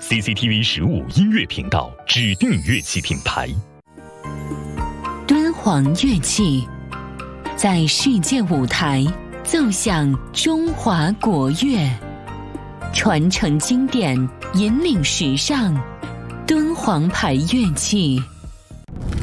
CCTV15音乐频道指定乐器品牌。 敦煌乐器在世界舞台奏响中华国乐，传承经典，引领时尚。敦煌牌乐器。